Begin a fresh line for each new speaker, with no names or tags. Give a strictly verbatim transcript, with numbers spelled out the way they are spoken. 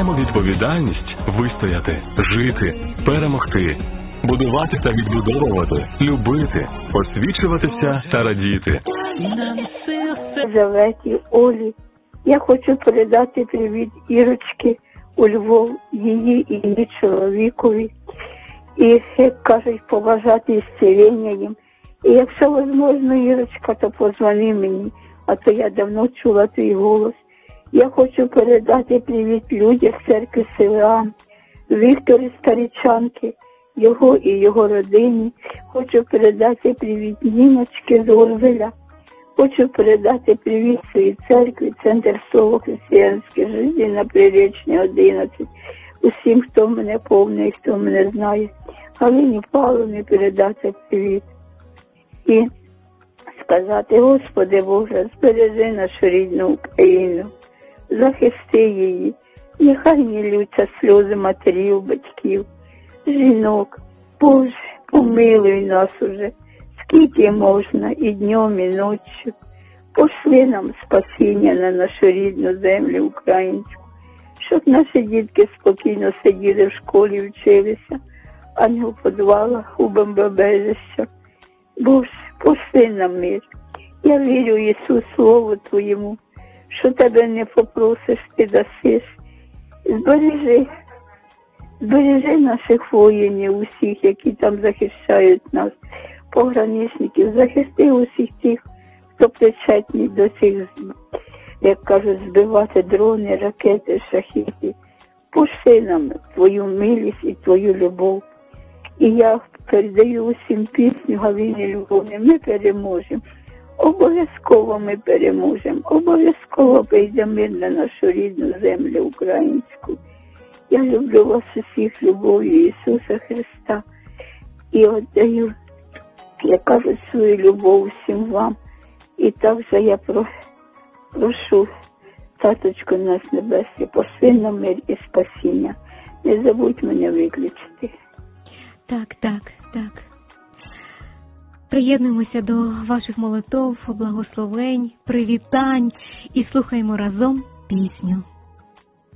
маємо відповідальність вистояти, жити, перемогти, будувати та відбудовувати, любити, освічуватися та радіти.
Єлизаветі, Олі, я хочу передати привіт Ірочки у Львов, її і її чоловікові. І, як кажуть, побажати зцілення їм. І якщо можливо, Ірочка, то позвони мені, а то я давно чула твій голос. Я хочу передати привіт людям церкви Силаам, Вікторі Старичанки, його і його родині. Хочу передати привіт Ніночки з Орвеля. Хочу передати привіт своїй церкві, Центр Слово Християнське життя на Приречній одинадцять. Усім, хто мене повний, хто мене знає. Галині Павловні передати привіт. І сказати, Господи Боже, збережи нашу рідну Україну, захисти її, нехай не лються сльози матерів, батьків, жінок. Боже, помилуй нас уже, скільки можна і днем, і ночі. Пошли нам спасіння на нашу рідну землю українську, щоб наші дітки спокійно сиділи в школі, вчилися, а не у підвалах, у бомбоубежищах. Боже, пошли нам мир. Я вірю, Ісус, Слову Твоєму, що Тебе не попросиш, Ти дасиш. Збережи, збережи наших воїнів, усіх, які там захищають нас, пограничників, захисти усіх тих, хто причетний до цих, як кажуть, збивати дрони, ракети, шахети. Пошли нам Твою милість і Твою любов. І я передаю усім пісню Галини Любові. Ми переможемо. Обов'язково ми переможемо. Обов'язково прийде мир на нашу рідну землю українську. Я люблю вас усіх любов'ю Ісуса Христа. І віддаю, я кажу, свою любов всім вам. І також я прошу, Таточку нас Небесний, пошли на мир і спасіння. Не забудь мене виключити.
Так, так, так. Приєднуємося до ваших молитов, благословень, привітань і слухаємо разом пісню.